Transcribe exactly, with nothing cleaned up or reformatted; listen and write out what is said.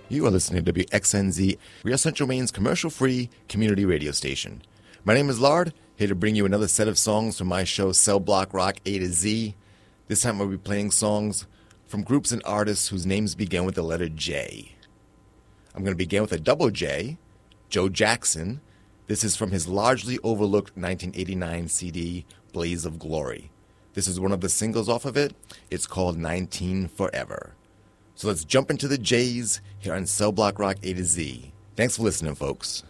You are listening to W X N Z, Rio Central Maine's commercial-free community radio station. My name is Lard, here to bring you another set of songs from my show Cell Block Rock A to Z. This time we'll be playing songs from groups and artists whose names begin with the letter J. I'm going to begin with a double J, Joe Jackson. This is from his largely overlooked nineteen eighty-nine C D, Blaze of Glory. This is one of the singles off of it. It's called nineteen Forever. So let's jump into the J's here on Cell Block Rock A to Z. Thanks for listening, folks.